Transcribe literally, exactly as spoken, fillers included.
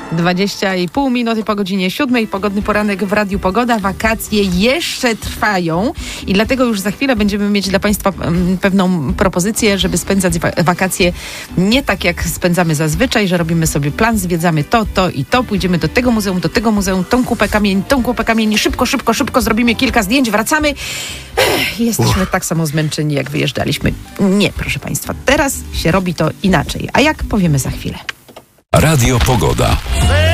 dwadzieścia i pół minuty po godzinie siódmej. Pogodny poranek w Radiu Pogoda. Wakacje jeszcze trwają i dlatego już za chwilę będziemy mieć dla Państwa pewną propozycję, żeby spędzać wakacje nie tak jak spędzamy zazwyczaj, że robimy sobie plan, zwiedzamy to, to i to, pójdziemy do tego muzeum, do tego muzeum, tą kupę kamieni, tą kupę kamieni, szybko, szybko, szybko zrobimy kilka zdjęć, wracamy. Ech, jesteśmy Uch. tak samo zmęczeni, jak wyjeżdżaliśmy. Nie, proszę Państwa, teraz się robi to inaczej. A jak? Powiemy za chwilę. Radio Pogoda.